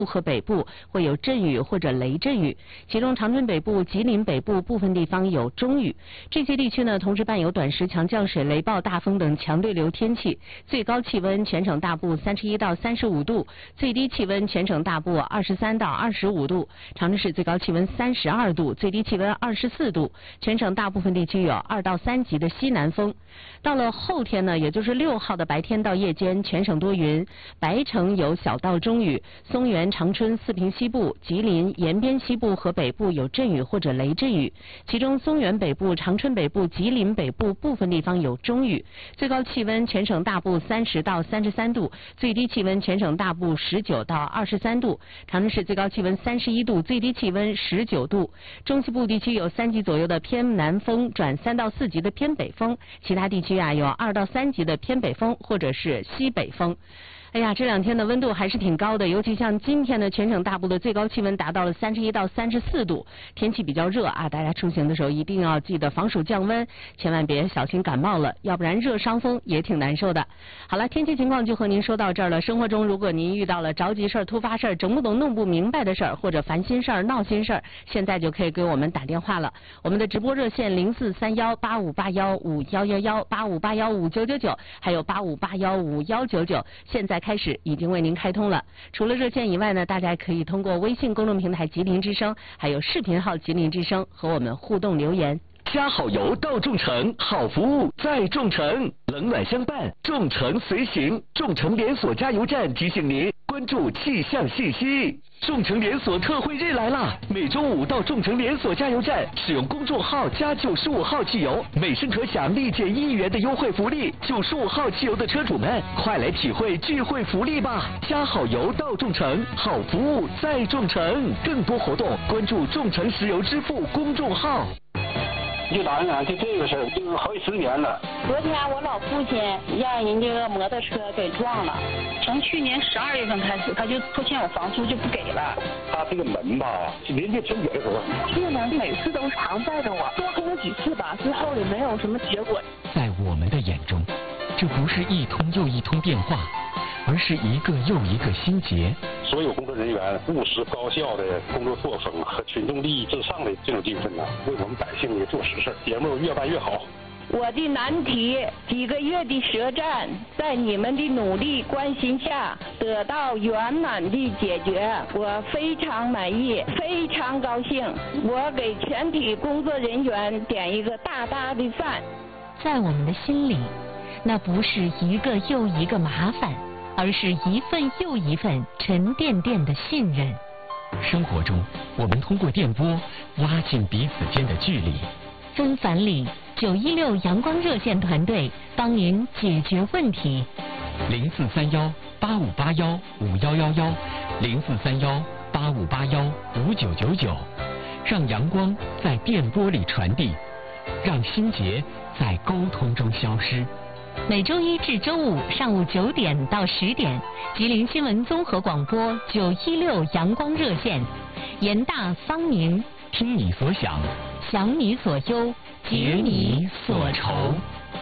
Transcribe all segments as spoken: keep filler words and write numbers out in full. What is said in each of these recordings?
和北部会有阵雨或者雷阵雨，其中长春北部、吉林北部部分地方有中雨。这些地区呢，同时伴有短时强降水、雷暴、大风等强对流天气。最高气温全省大部三十一到三十五度，最低气温全省大部二十三到二十五度。长春市最高气温三十二度，最低气温二十四度，全省大部分地区有二到三级的西南风。到了后天呢，也就是六号的白天到夜间，全省多云，白城有小到中雨，松原、长春、四平西部、吉林延边西部和北部有阵雨或者雷阵雨，其中松原北部、长春北部、吉林北部部分地方有中雨。最高气温全省大部三十到三十三度，最低气温全省大部十九到二十三度。长春市最高气温三十一度，最低气温十九度。中西部地区有三级左右的偏南风转三到四级的偏北风，其他地区啊有二到三级的偏北风或者是西北风。哎呀，这两天的温度还是挺高的，尤其像今天的全省大部的最高气温达到了三十一到三十四度，天气比较热啊，大家出行的时候一定要记得防暑降温，千万别小心感冒了，要不然热伤风也挺难受的。好了，天气情况就和您说到这儿了。生活中如果您遇到了着急事儿、突发事儿、整不懂、弄不明白的事儿，或者烦心事儿、闹心事儿，现在就可以给我们打电话了。我们的直播热线零四三幺八五八幺五幺幺幺八五八幺五九九九，还有八五八幺五幺九九，现在开始已经为您开通了。除了热线以外呢，大家可以通过微信公众平台吉林之声，还有视频号吉林之声和我们互动留言。 加好油到众诚，好服务在众诚，冷暖相伴，众诚随行。众诚连锁加油站提醒您关注气象信息。众诚连锁特惠日来啦！每周五到众诚连锁加油站使用公众号加九十五号汽油，每升可享立减一元的优惠福利。九十五号汽油的车主们，快来体会聚会福利吧！加好油到众诚，好服务在众诚。更多活动关注众诚石油支付公众号。 就打算就这个事儿，就好几十年了。 昨天我老父亲让人这个摩托车给撞了，从去年十二月份开始，他就拖欠我房租就不给了。 他这个门吧，连接清洁的时候， 这呢每次都常带着我，多沟了几次吧，最后也没有什么结果。 在我们的眼中，这不是一通又一通电话，而是一个又一个心结。 所有工作人员务实高效的工作作风和群众利益至上的这种精神呢，为我们百姓也做实事，节目越办越好。 我的难题几个月的舌战，在你们的努力关心下得到圆满的解决，我非常满意，非常高兴。我给全体工作人员点一个大大的赞。 在我们的心里，那不是一个又一个麻烦，而是一份又一份沉甸甸的信任。 生活中，我们通过电波拉近彼此间的距离。 纷繁里，九一六阳光热线团队帮您解决问题。 零四三幺八五八幺五幺幺幺，零四三幺八五八幺五九九九，让阳光在电波里传递，让心结在沟通中消失。 每周一至周五上午九点到十点，吉林新闻综合广播九一六阳光热线，严大方明， 听你所想， 想你所忧， 解你所愁。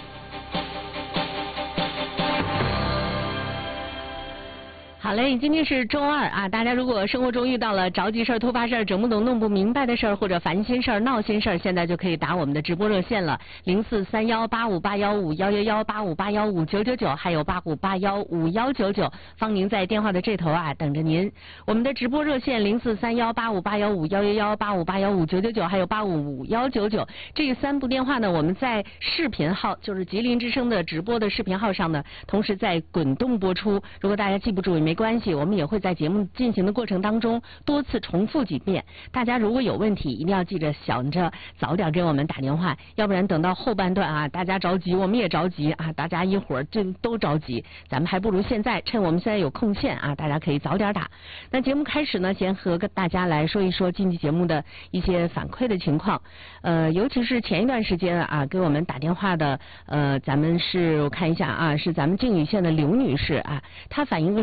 好嘞，今天是周二啊，大家如果生活中遇到了着急事儿、突发事儿、整不懂、弄不明白的事儿，或者烦心事儿、闹心事儿，现在就可以打我们的直播热线了，零四三幺八五八幺五幺幺幺八五八幺五九九九，还有八五八幺五幺九九，方宁在电话的这头啊等着您。我们的直播热线零四三幺八五八幺五幺幺幺八五八幺五九九九，还有八五五幺九九，这三部电话呢，我们在视频号，就是吉林之声的直播的视频号上呢，同时在滚动播出。如果大家记不住也没关系，我们也会在节目进行的过程当中多次重复几遍。大家如果有问题，一定要记着想着早点给我们打电话，要不然等到后半段啊，大家着急，我们也着急啊，大家一会儿就都着急，咱们还不如现在趁我们现在有空线啊，大家可以早点打。那节目开始呢，先和大家来说一说近期节目的一些反馈的情况，呃，尤其是前一段时间啊，给我们打电话的，呃，咱们是我看一下啊，是咱们靖宇县的刘女士啊，她反映个什么问题？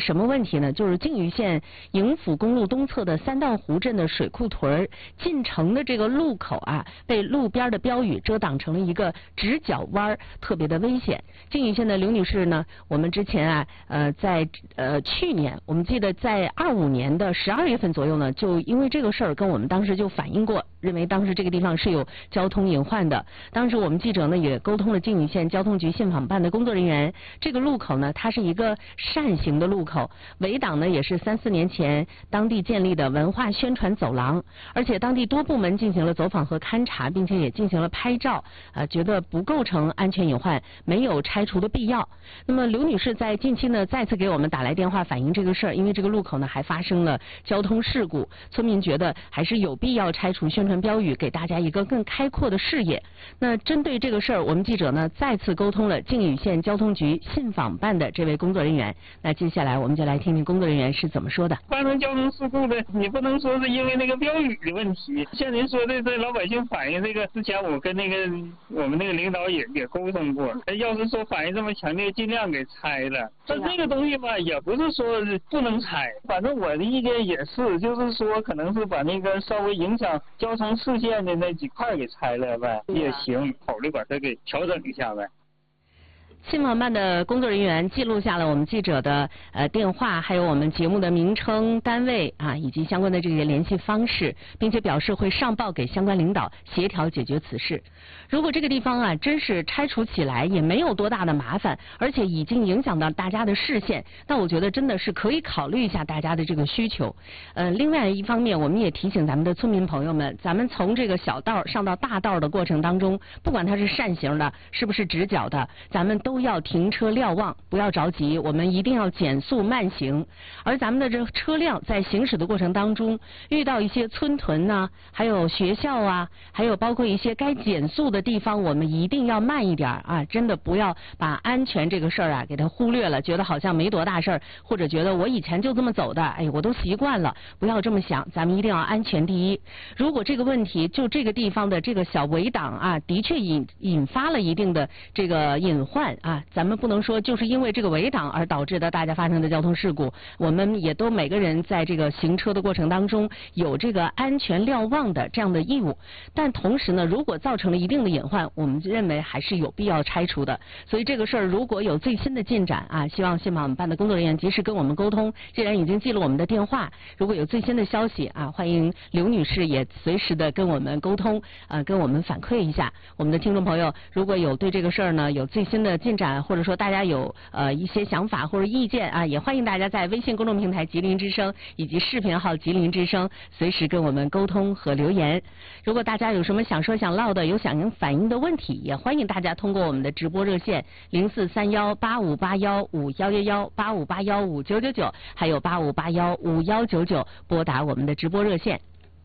题呢，就是靖宇县营府公路东侧的三道湖镇的水库屯进城的这个路口啊，被路边的标语遮挡成了一个直角弯，特别的危险。靖宇县的刘女士呢，我们之前啊，呃，在呃去年，我们记得在二五年的十二月份左右呢，就因为这个事儿跟我们当时就反映过，认为当时这个地方是有交通隐患的。当时我们记者呢也沟通了靖宇县交通局信访办的工作人员，这个路口呢，它是一个扇形的路口，围挡呢也是三四年前当地建立的文化宣传走廊，而且当地多部门进行了走访和勘察，并且也进行了拍照，呃，觉得不构成安全隐患，没有拆除的必要。那么刘女士在近期呢再次给我们打来电话反映这个事儿，因为这个路口呢还发生了交通事故，村民觉得还是有必要拆除宣传标语，给大家一个更开阔的视野。那针对这个事儿，我们记者呢再次沟通了靖宇县交通局信访办的这位工作人员。那接下来我们就来听听工作人员是怎么说的。 发生交通事故的，你不能说是因为那个标语的问题。像您说的，这老百姓反映这个，之前我跟那个我们那个领导也也沟通过，要是说反应这么强烈，尽量给拆了。但这个东西吧，也不是说不能拆，反正我的意见也是，就是说可能是把那个稍微影响交通视线的那几块给拆了呗，也行，考虑把它给调整一下呗。 信访办的工作人员记录下了我们记者的呃电话，还有我们节目的名称、单位啊以及相关的这些联系方式，并且表示会上报给相关领导协调解决此事。如果这个地方啊真是拆除起来也没有多大的麻烦，而且已经影响到大家的视线，那我觉得真的是可以考虑一下大家的这个需求。呃，另外一方面，我们也提醒咱们的村民朋友们，咱们从这个小道上到大道的过程当中，不管它是扇形的，是不是直角的，咱们都要停车瞭望，不要着急，我们一定要减速慢行。而咱们的这个车辆在行驶的过程当中，遇到一些村屯呐、啊，还有学校啊，还有包括一些该减速的地方，我们一定要慢一点啊！真的不要把安全这个事儿啊给它忽略了，觉得好像没多大事儿，或者觉得我以前就这么走的，哎，我都习惯了，不要这么想，咱们一定要安全第一。如果这个问题就这个地方的这个小围挡啊，的确引引发了一定的这个隐患啊，咱们不能说就是因为这个围挡而导致的大家发生的交通事故，我们也都每个人在这个行车的过程当中有这个安全瞭望的这样的义务。但同时呢，如果造成了一定的隐患，我们认为还是有必要拆除的。所以这个事儿如果有最新的进展啊，希望信访办的工作人员及时跟我们沟通。既然已经记了我们的电话，如果有最新的消息啊，欢迎刘女士也随时的跟我们沟通，呃，跟我们反馈一下。我们的听众朋友如果有对这个事儿呢有最新的进展，或者说大家有呃一些想法或者意见啊，也欢迎大家在微信公众平台吉林之声以及视频号吉林之声随时跟我们沟通和留言。如果大家有什么想说想唠的，有想反映的问题，也欢迎大家通过我们的直播热线零四三幺八五八幺五幺幺幺八五八幺五九九九，还有八五八幺五幺九九拨打我们的直播热线。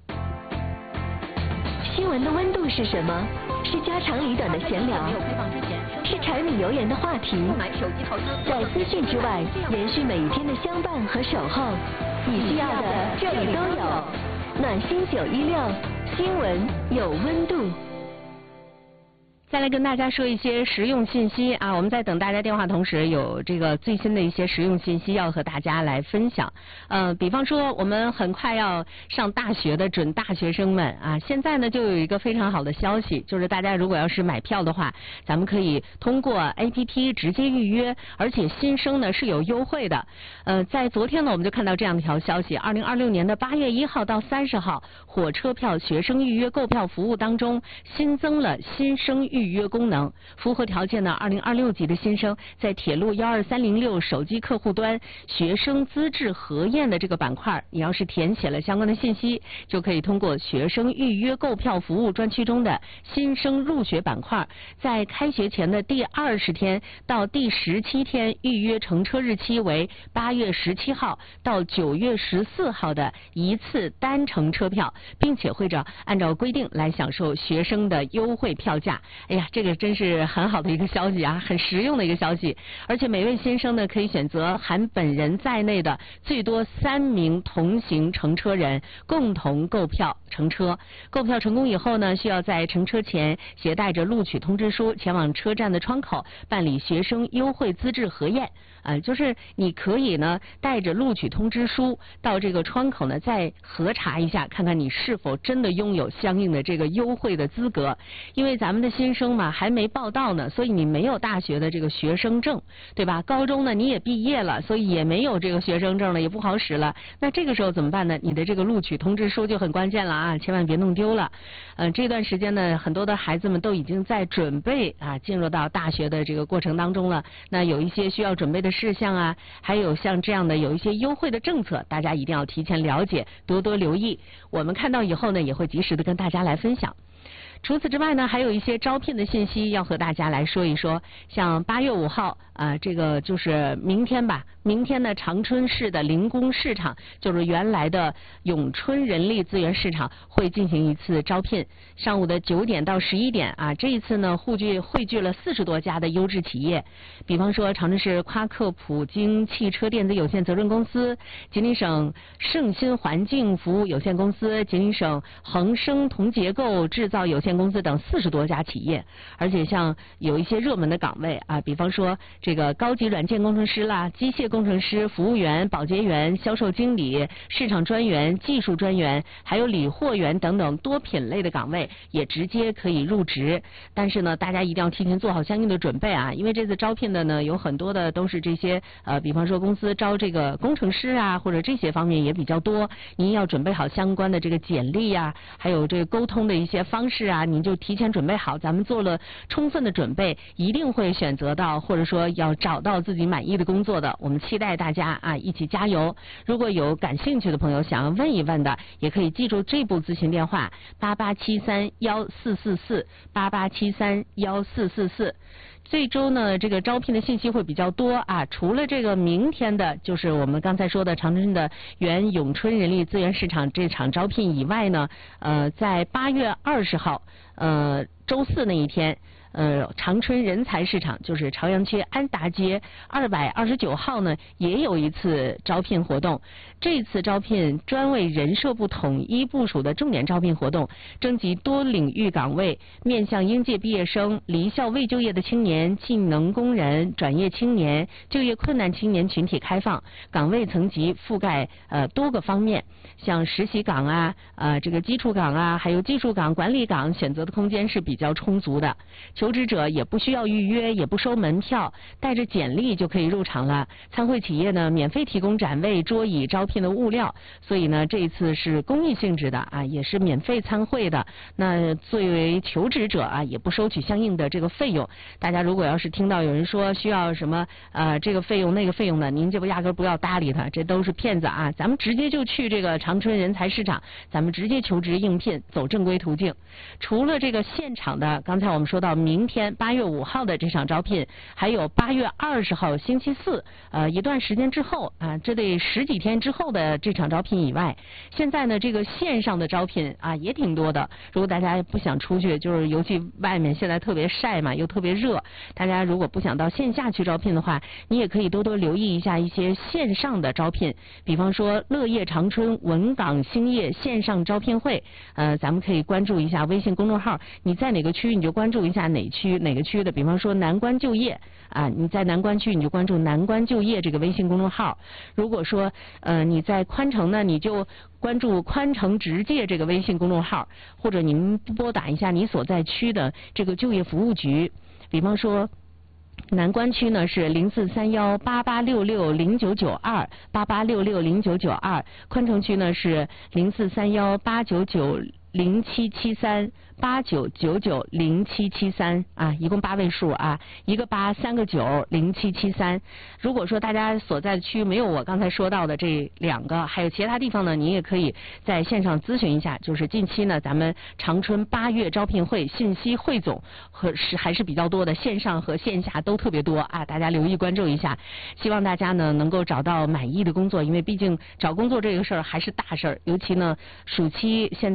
新闻的温度是什么？是家长里短的闲聊，是柴米油盐的话题。在资讯之外，延续每一天的相伴和守候，你需要的这里都有。暖心九一六，新闻有温度。 再来跟大家说一些实用信息啊，我们在等大家电话同时，有这个最新的一些实用信息要和大家来分享。呃，比方说我们很快要上大学的准大学生们啊，现在呢就有一个非常好的消息，就是大家如果要是买票的话，咱们可以通过 A P P 直接预约，而且新生呢是有优惠的。呃，在昨天呢我们就看到这样一条消息，二零二六年的八月一号到三十号，火车票学生预约购票服务当中新增了新生预约预约功能，符合条件的二零二六级的新生，在铁路幺二三零六手机客户端学生资质核验的这个板块，你要是填写了相关的信息，就可以通过学生预约购票服务专区中的新生入学板块，在开学前的第二十天到第十七天预约乘车日期为八月十七号到九月十四号的一次单程车票，并且会着按照规定来享受学生的优惠票价。哎呀，这个真是很好的一个消息啊，很实用的一个消息。而且每位新生呢，可以选择含本人在内的最多三名同行乘车人共同购票乘车。购票成功以后呢，需要在乘车前携带着录取通知书前往车站的窗口办理学生优惠资质核验。 呃，就是你可以呢带着录取通知书到这个窗口呢再核查一下，看看你是否真的拥有相应的这个优惠的资格。因为咱们的新生嘛还没报到呢，所以你没有大学的这个学生证，对吧？高中呢你也毕业了，所以也没有这个学生证了，也不好使了。那这个时候怎么办呢？你的这个录取通知书就很关键了啊，千万别弄丢了。呃，这段时间呢，很多的孩子们都已经在准备啊进入到大学的这个过程当中了。那有一些需要准备的事项啊，还有像这样的有一些优惠的政策，大家一定要提前了解，多多留意。我们看到以后呢，也会及时的跟大家来分享。除此之外呢，还有一些招聘的信息要和大家来说一说。像八月五号啊，这个就是明天吧，明天呢长春市的零工市场，就是原来的永春人力资源市场，会进行一次招聘，上午的九点到十一点啊。这一次呢，汇聚汇聚了四十多家的优质企业，比方说长春市夸克普京汽车电子有限责任公司、吉林省盛新环境服务有限公司、吉林省恒生铜结构制造有限公司等四十多家企业。而且像有一些热门的岗位啊，比方说这个高级软件工程师啦、机械工程师、服务员、保洁员、销售经理、市场专员、技术专员，还有理货员等等多品类的岗位也直接可以入职。但是呢，大家一定要提前做好相应的准备啊，因为这次招聘的呢有很多的都是这些呃，比方说公司招这个工程师啊，或者这些方面也比较多，您要准备好相关的这个简历啊，还有这个沟通的一些方式啊，您就提前准备好。咱们做了充分的准备，一定会选择到或者说要找到自己满意的工作的。我们期待大家啊一起加油。如果有感兴趣的朋友想要问一问的，也可以记住这部咨询电话八八七三幺四四四八八七三幺四四四。这周呢，这个招聘的信息会比较多啊。除了这个明天的，就是我们刚才说的长春的原永春人力资源市场这场招聘以外呢，呃，在八月二十号，呃，周四那一天。呃，长春人才市场就是朝阳区安达街二百二十九号呢，也有一次招聘活动。这次招聘专为人社部统一部署的重点招聘活动，征集多领域岗位，面向应届毕业生、离校未就业的青年、技能工人、转业青年、就业困难青年群体开放。岗位层级覆盖呃多个方面，像实习岗啊、呃这个基础岗啊，还有技术岗、管理岗，选择的空间是比较充足的。求职者也不需要预约，也不收门票，带着简历就可以入场了。参会企业呢，免费提供展位、桌椅、招聘的物料，所以呢，这一次是公益性质的啊，也是免费参会的。那作为求职者啊，也不收取相应的这个费用。大家如果要是听到有人说需要什么呃这个费用那个费用的，您就不压根不要搭理他，这都是骗子啊！咱们直接就去这个长春人才市场，咱们直接求职应聘，走正规途径。除了这个现场的，刚才我们说到明天八月五号的这场招聘，还有八月二十号星期四，呃，一段时间之后啊，这得十几天之后的这场招聘以外，现在呢，这个线上的招聘啊也挺多的。如果大家不想出去，就是尤其外面现在特别晒嘛，又特别热，大家如果不想到线下去招聘的话，你也可以多多留意一下一些线上的招聘，比方说乐业长春文港兴业线上招聘会，呃，咱们可以关注一下微信公众号，你在哪个区你就关注一下哪区哪个区的，比方说南关就业啊，你在南关区你就关注南关就业这个微信公众号。如果说呃你在宽城呢，你就关注宽城直介这个微信公众号，或者您拨打一下你所在区的这个就业服务局，比方说南关区呢是零四三幺八八六六零九九二八八六六零九九二，宽城区呢是零四三幺八九九零七七三八九九九零七七三啊，一共八位数啊，一个八三个九零七七三。如果说大家所在的区没有我刚才说到的这两个，还有其他地方呢，你也可以在线上咨询一下。就是近期呢，咱们长春八月招聘会信息汇总和是还是比较多的，线上和线下都特别多啊，大家留意关注一下。希望大家呢能够找到满意的工作，因为毕竟找工作这个事儿还是大事儿，尤其呢暑期现在呢。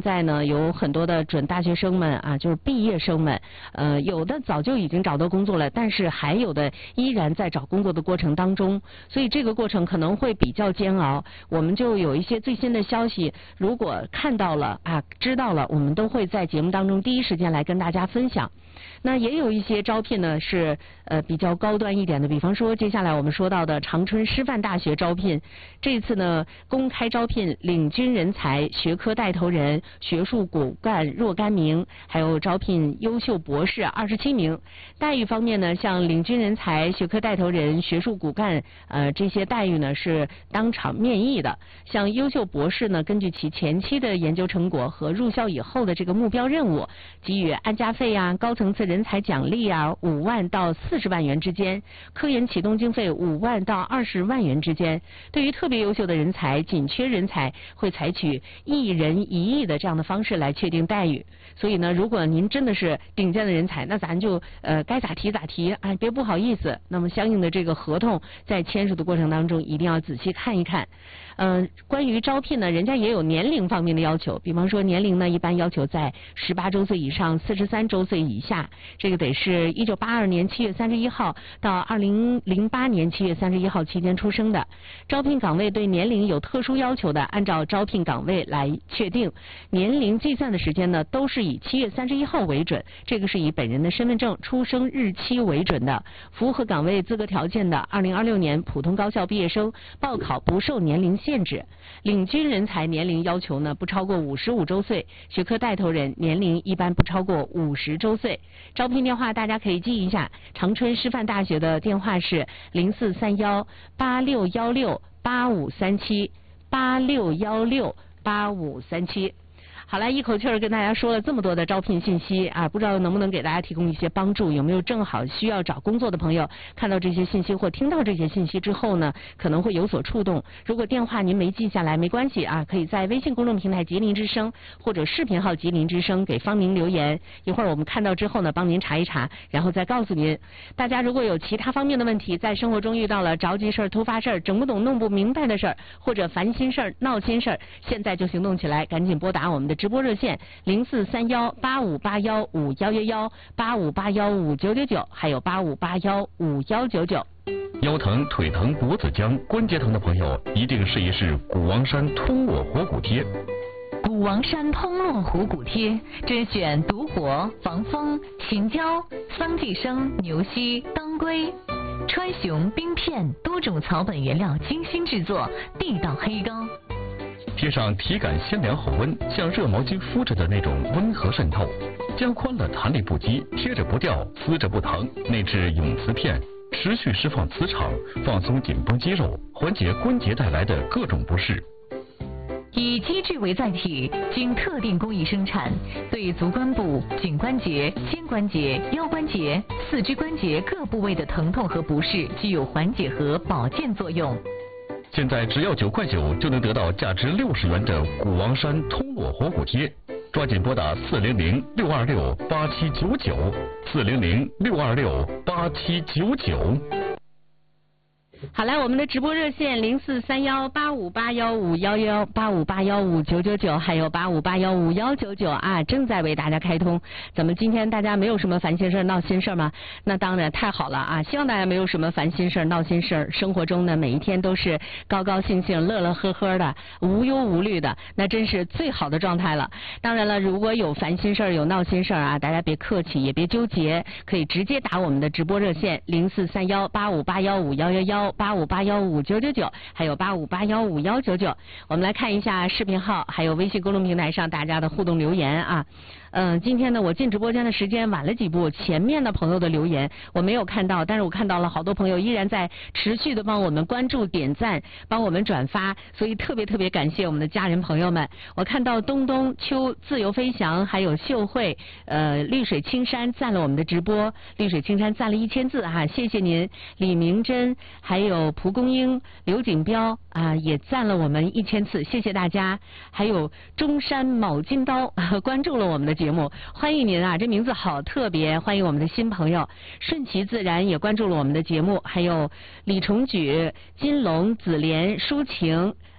有很多的准大学生们啊，就是毕业生们，呃，有的早就已经找到工作了，但是还有的依然在找工作的过程当中，所以这个过程可能会比较煎熬。我们就有一些最新的消息，如果看到了啊，知道了，我们都会在节目当中第一时间来跟大家分享。那也有一些招聘呢是呃比较高端一点的，比方说接下来我们说到的长春师范大学招聘，这次呢公开招聘领军人才、学科带头人、学术骨干若干名，还有招聘优秀博士二十七名。待遇方面呢，像领军人才、学科带头人、学术骨干呃这些待遇呢是当场面议的，像优秀博士呢，根据其前期的研究成果和入校以后的这个目标任务，给予安家费啊、高层次人才奖励啊，五万到四十万元之间，科研启动经费五万到二十万元之间。对于特别优秀的人才、紧缺人才，会采取一人一亿的这样的方式来确定待遇。所以呢，如果您真的是顶尖的人才，那咱就呃该咋提咋提，哎，别不好意思。那么相应的这个合同在签署的过程当中，一定要仔细看一看。嗯、呃，关于招聘呢，人家也有年龄方面的要求，比方说年龄呢，一般要求在十八周岁以上，四十三周岁以下。这个得是一九八二年七月三十一号到二零零八年七月三十一号期间出生的。招聘岗位对年龄有特殊要求的，按照招聘岗位来确定。年龄计算的时间呢，都是以七月三十一号为准，这个是以本人的身份证出生日期为准的。符合岗位资格条件的二零二六年普通高校毕业生报考不受年龄限制。领军人才年龄要求呢不超过五十五周岁，学科带头人年龄一般不超过五十周岁。招聘电话大家可以记一下，长春师范大学的电话是零四三幺八六幺六八五三七八六幺六八五三七。好了，一口气儿跟大家说了这么多的招聘信息啊，不知道能不能给大家提供一些帮助？有没有正好需要找工作的朋友看到这些信息或听到这些信息之后呢，可能会有所触动？如果电话您没记下来没关系啊，可以在微信公众平台吉林之声或者视频号吉林之声给方明留言，一会儿我们看到之后呢，帮您查一查，然后再告诉您。大家如果有其他方面的问题，在生活中遇到了着急事儿、突发事儿、整不懂、弄不明白的事儿，或者烦心事儿、闹心事儿，现在就行动起来，赶紧拨打我们的直播热线零四三幺八五八幺五幺幺幺八五八幺五九九九，还有八五八幺五幺九九。 腰疼、腿疼、脖子僵、关节疼的朋友，一定试一试古王山通络活骨贴。 古王山通络活骨贴甄选独活、防风、秦椒、桑寄生、牛膝、当归、川芎、冰片多种草本原料精心制作，地道黑膏。 贴上体感鲜凉后温，像热毛巾敷着的那种温和渗透，加宽了弹力不羁，贴着不掉，撕着不疼。内置永磁片，持续释放磁场，放松紧绷肌肉，缓解关节带来的各种不适。 以机制为载体，经特定工艺生产，对足关部、颈关节、肩关节、腰关节、四肢关节各部位的疼痛和不适具有缓解和保健作用。 现在只要九块九就能得到价值六十元的古王山通络活骨贴，抓紧拨打四零零六二六八七九九四零零六二六八七九九。 好来，我们的直播热线零四三幺八五八幺五幺幺八五八幺五九九九，还有八五八幺五幺九九啊，正在为大家开通。咱们今天大家没有什么烦心事儿、闹心事儿吗？那当然太好了啊！希望大家没有什么烦心事儿、闹心事儿，生活中呢每一天都是高高兴兴、乐乐呵呵的，无忧无虑的，那真是最好的状态了。当然了，如果有烦心事儿、有闹心事儿啊，大家别客气，也别纠结，可以直接打我们的直播热线零四三幺八五八幺五幺幺幺。八五八幺五九九九，还有八五八幺五幺九九。我们来看一下视频号，还有微信公众平台上大家的互动留言啊。嗯、呃，今天呢，我进直播间的时间晚了几步，前面的朋友的留言我没有看到，但是我看到了好多朋友依然在持续的帮我们关注、点赞，帮我们转发，所以特别特别感谢我们的家人朋友们。我看到东东、秋、自由飞翔，还有秀慧、呃绿水青山赞了我们的直播，绿水青山赞了一千字哈、啊，谢谢您。李明珍，还有蒲公英、刘景彪啊，也赞了我们一千次，谢谢大家。还有中山卯金刀、啊、关注了我们的节目，欢迎您啊，这名字好特别，欢迎我们的新朋友。顺其自然也关注了我们的节目，还有李崇举、金龙、子莲、抒情。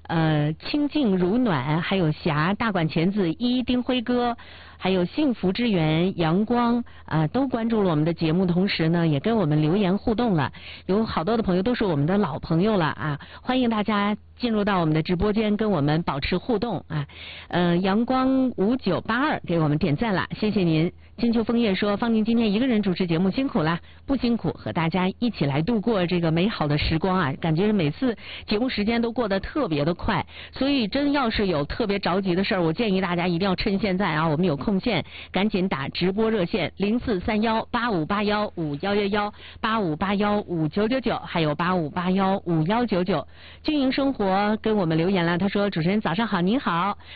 呃清静如暖，还有霞、大管钳子一、丁辉哥，还有幸福之源、阳光啊、呃，都关注了我们的节目，同时呢也跟我们留言互动了。有好多的朋友都是我们的老朋友了啊，欢迎大家进入到我们的直播间，跟我们保持互动啊。呃，阳光五九八二给我们点赞了，谢谢您。金秋枫叶说，方宁今天一个人主持节目辛苦啦，不辛苦，和大家一起来度过这个美好的时光啊，感觉每次节目时间都过得特别的快，所以真要是有特别着急的事儿，我建议大家一定要趁现在啊，我们有空线赶紧打直播热线零四三幺八五八幺五幺幺幺八五八幺五九九九，还有八五八幺五幺九九。军营生活跟我们留言了，他说主持人早上好，您好，